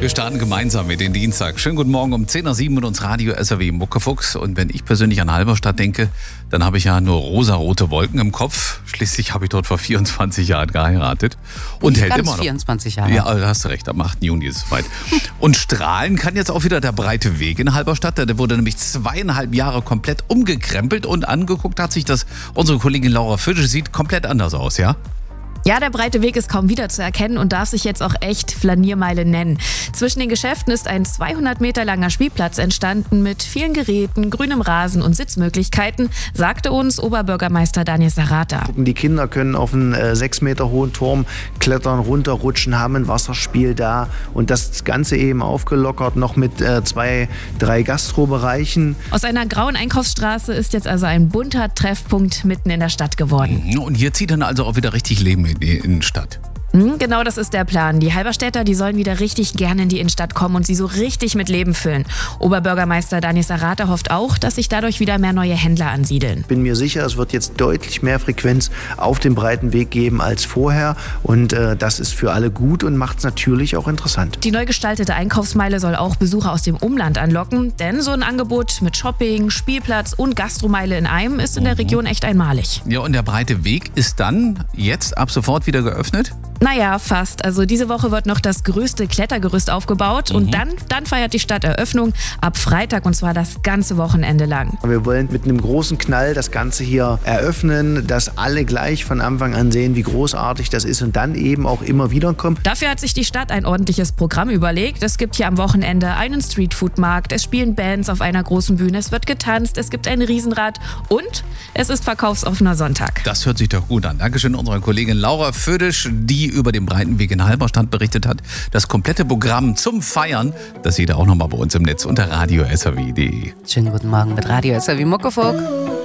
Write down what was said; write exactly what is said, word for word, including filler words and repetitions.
Wir starten gemeinsam mit den Dienstag. Schönen guten Morgen um zehn Uhr sieben mit uns Radio S R W Muckefuchs. Und wenn ich persönlich an Halberstadt denke, dann habe ich ja nur rosarote Wolken im Kopf. Schließlich habe ich dort vor vierundzwanzig Jahren geheiratet. Und hält Ganz immer noch. vierundzwanzig Jahre. Ja, da hast du recht, am achten Juni ist es soweit. Und strahlen kann jetzt auch wieder der breite Weg in Halberstadt. Der wurde nämlich zweieinhalb Jahre komplett umgekrempelt und angeguckt hat sich das, unsere Kollegin Laura Fisch sieht komplett anders aus, ja? Ja, der breite Weg ist kaum wiederzuerkennen und darf sich jetzt auch echt Flaniermeile nennen. Zwischen den Geschäften ist ein zweihundert Meter langer Spielplatz entstanden mit vielen Geräten, grünem Rasen und Sitzmöglichkeiten, sagte uns Oberbürgermeister Daniel Sarata. Die Kinder können auf einen äh, sechs Meter hohen Turm klettern, runterrutschen, haben ein Wasserspiel da und das Ganze eben aufgelockert noch mit äh, zwei, drei Gastrobereichen. Aus einer grauen Einkaufsstraße ist jetzt also ein bunter Treffpunkt mitten in der Stadt geworden. Und hier zieht dann also auch wieder richtig Leben in die Innenstadt. Genau, das ist der Plan. Die Halberstädter, die sollen wieder richtig gerne in die Innenstadt kommen und sie so richtig mit Leben füllen. Oberbürgermeister Daniel Sarata hofft auch, dass sich dadurch wieder mehr neue Händler ansiedeln. Bin mir sicher, es wird jetzt deutlich mehr Frequenz auf dem breiten Weg geben als vorher und äh, das ist für alle gut und macht es natürlich auch interessant. Die neu gestaltete Einkaufsmeile soll auch Besucher aus dem Umland anlocken, denn so ein Angebot mit Shopping, Spielplatz und Gastromeile in einem ist in der Region echt einmalig. Ja, und der breite Weg ist dann jetzt ab sofort wieder geöffnet? Naja, fast. Also diese Woche wird noch das größte Klettergerüst aufgebaut Mhm. und dann, dann feiert die Stadt Eröffnung ab Freitag und zwar das ganze Wochenende lang. Wir wollen mit einem großen Knall das Ganze hier eröffnen, dass alle gleich von Anfang an sehen, wie großartig das ist und dann eben auch immer wieder kommen. Dafür hat sich die Stadt ein ordentliches Programm überlegt. Es gibt hier am Wochenende einen Streetfood-Markt, es spielen Bands auf einer großen Bühne, es wird getanzt, es gibt ein Riesenrad und es ist verkaufsoffener Sonntag. Das hört sich doch gut an. Dankeschön unserer Kollegin Laura Födisch, die über den breiten Weg in Halberstadt berichtet hat. Das komplette Programm zum Feiern, das seht ihr auch nochmal bei uns im Netz unter radio s r w punkt d e. Schönen guten Morgen mit Radio S R W Muckefuck.